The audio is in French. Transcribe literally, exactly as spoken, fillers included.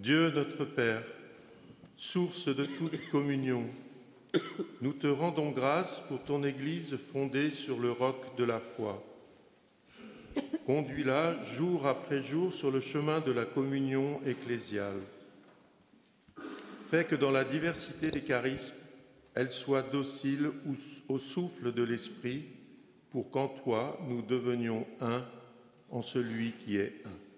Dieu notre Père, source de toute communion, nous te rendons grâce pour ton Église fondée sur le roc de la foi. Conduis-la jour après jour sur le chemin de la communion ecclésiale. Fais que dans la diversité des charismes, elle soit docile au souffle de l'Esprit, pour qu'en toi nous devenions un en celui qui est un.